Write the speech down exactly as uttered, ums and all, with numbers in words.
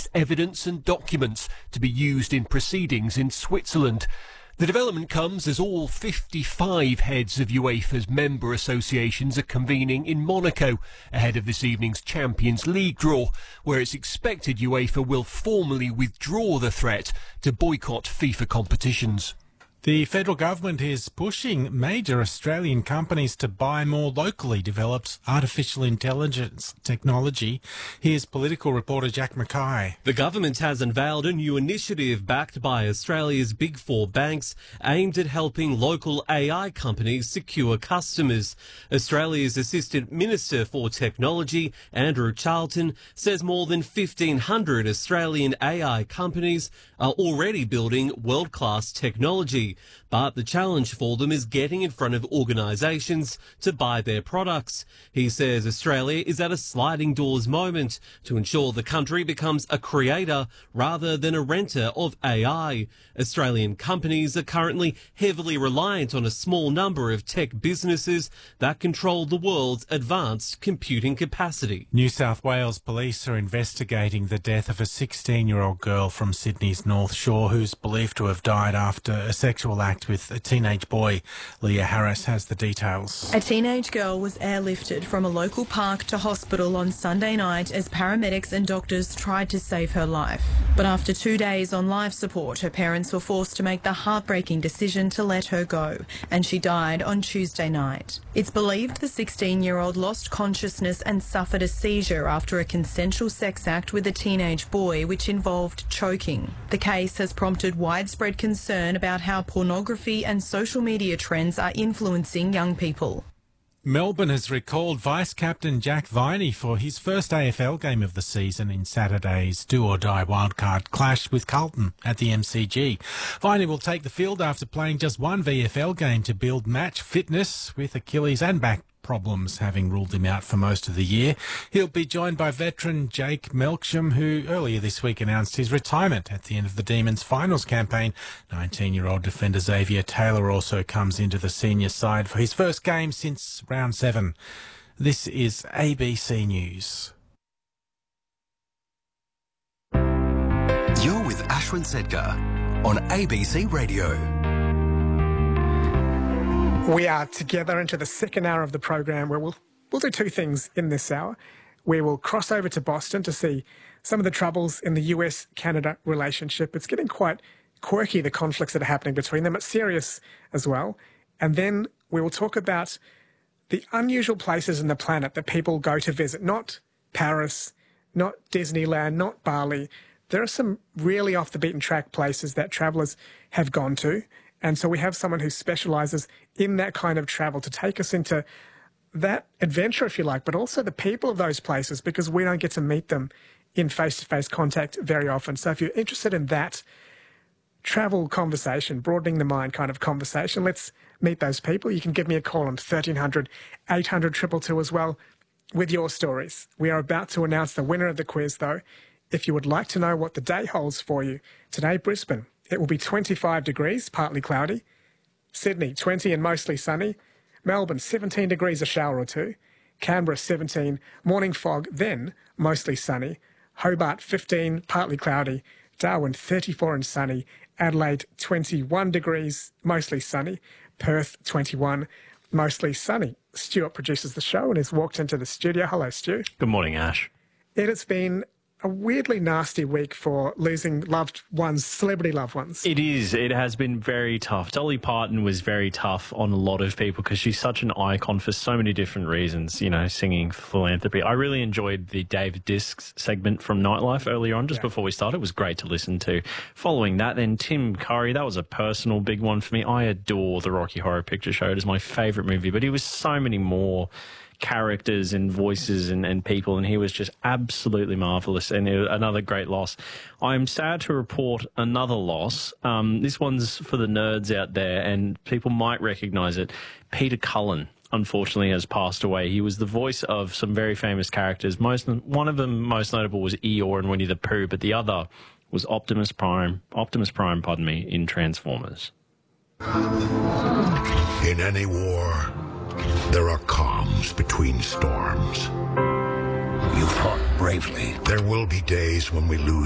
evidence and documents to be used in proceedings in Switzerland. The development comes as all fifty-five heads of UEFA's member associations are convening in Monaco ahead of this evening's Champions League draw, where it's expected UEFA will formally withdraw the threat to boycott FIFA competitions. The federal government is pushing major Australian companies to buy more locally developed artificial intelligence technology. Here's political reporter Jack Mackay. The government has unveiled a new initiative backed by Australia's big four banks aimed at helping local A I companies secure customers. Australia's Assistant Minister for Technology, Andrew Charlton, says more than fifteen hundred Australian A I companies are already building world-class technology. But the challenge for them is getting in front of organisations to buy their products. He says Australia is at a sliding doors moment to ensure the country becomes a creator rather than a renter of A I. Australian companies are currently heavily reliant on a small number of tech businesses that control the world's advanced computing capacity. New South Wales police are investigating the death of a sixteen-year-old girl from Sydney's North Shore who's believed to have died after a sexual act with a teenage boy. Leah Harris has the details. A teenage girl was airlifted from a local park to hospital on Sunday night as paramedics and doctors tried to save her life. But after two days on life support, her parents were forced to make the heartbreaking decision to let her go, and she died on Tuesday night. It's believed the sixteen-year-old lost consciousness and suffered a seizure after a consensual sex act with a teenage boy, which involved choking. The case has prompted widespread concern about how pornography and social media trends are influencing young people. Melbourne has recalled vice-captain Jack Viney for his first A F L game of the season in Saturday's do-or-die wildcard clash with Carlton at the M C G. Viney will take the field after playing just one V F L game to build match fitness, with Achilles and back problems having ruled him out for most of the year. He'll be joined by veteran Jake Melksham, who earlier this week announced his retirement at the end of the Demons finals campaign. nineteen-year-old defender Xavier Taylor also comes into the senior side for his first game since round seven. This is A B C News. You're with Ashwin Sedgar on A B C Radio. We are together into the second hour of the program where we'll, we'll do two things in this hour. We will cross over to Boston to see some of the troubles in the U S Canada relationship. It's getting quite quirky, the conflicts that are happening between them. It's serious as well. And then we will talk about the unusual places in the planet that people go to visit. Not Paris, not Disneyland, not Bali. There are some really off-the-beaten-track places that travellers have gone to. And so we have someone who specialises in that kind of travel to take us into that adventure, if you like, but also the people of those places, because we don't get to meet them in face-to-face contact very often. So if you're interested in that travel conversation, broadening the mind kind of conversation, let's meet those people. You can give me a call on thirteen hundred, eight hundred, two two two as well with your stories. We are about to announce the winner of the quiz, though. If you would like to know what the day holds for you, today, Brisbane, it will be twenty-five degrees, partly cloudy. Sydney, twenty and mostly sunny. Melbourne, seventeen degrees, a shower or two. Canberra, seventeen, morning fog, then mostly sunny. Hobart, fifteen, partly cloudy. Darwin, thirty-four and sunny. Adelaide, twenty-one degrees, mostly sunny. Perth, twenty-one, mostly sunny. Stuart produces the show and has walked into the studio. Hello, Stu. Good morning, Ash. It has been a weirdly nasty week for losing loved ones, celebrity loved ones. It is. It has been very tough. Dolly Parton was very tough on a lot of people because she's such an icon for so many different reasons, you know, singing philanthropy. I really enjoyed the David Discs segment from Nightlife earlier on, just yeah. before we started. It was great to listen to. Following that, then Tim Curry, that was a personal big one for me. I adore the Rocky Horror Picture Show. It is my favourite movie, but he was so many more characters and voices and, and people, and he was just absolutely marvellous, and it was another great loss. I'm sad to report another loss. Um, this one's for the nerds out there, and people might recognise it. Peter Cullen, unfortunately, has passed away. He was the voice of some very famous characters. Most One of them, most notable, was Eeyore and Winnie the Pooh, but the other was Optimus Prime, Optimus Prime, pardon me, in Transformers. In any war, there are calms between storms. You fought bravely. There will be days when we lose